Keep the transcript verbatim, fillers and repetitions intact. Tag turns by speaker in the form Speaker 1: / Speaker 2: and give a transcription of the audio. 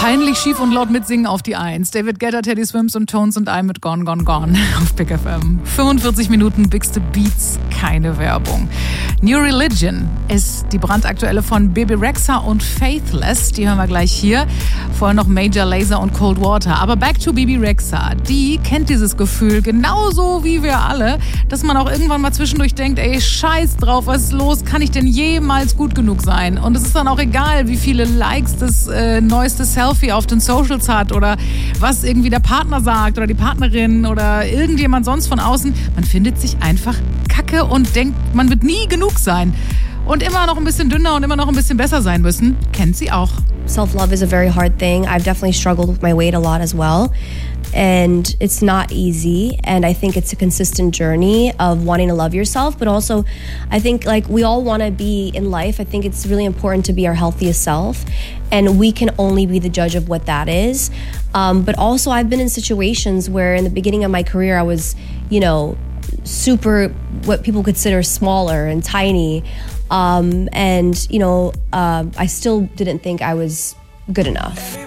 Speaker 1: Peinlich schief und laut mitsingen auf die Eins. David Guetta, Teddy Swims und Tones und I mit Gone, Gone, Gone auf Big F M. fünfundvierzig Minuten bigste Beats, keine Werbung. New Religion ist die brandaktuelle von Bebe Rexha und Faithless. Die hören wir gleich hier. Vorher noch Major Lazer und Cold Water. Aber back to Bebe Rexha. Die kennt dieses Gefühl genauso wie wir alle, dass man auch irgendwann mal zwischendurch denkt, ey, scheiß drauf, was ist los? Kann ich denn jemals gut genug sein? Und es ist dann auch egal, wie viele Likes das äh, neueste Selfie auf den Socials hat oder was irgendwie der Partner sagt oder die Partnerin oder irgendjemand sonst von außen. Man findet sich einfach kacke und denkt, man wird nie genug sein. Und immer noch ein bisschen dünner und immer noch ein bisschen besser sein müssen. Kennt sie auch.
Speaker 2: Self-love is a very hard thing. I've definitely struggled with my weight a lot as well. And it's not easy. And I think it's a consistent journey of wanting to love yourself. But also, I think like we all want to be in life. I think it's really important to be our healthiest self. And we can only be the judge of what that is. Um, but also, I've been in situations where in the beginning of my career, I was, you know, super, what people consider smaller and tiny. Um, and, you know, uh, I still didn't think I was good enough.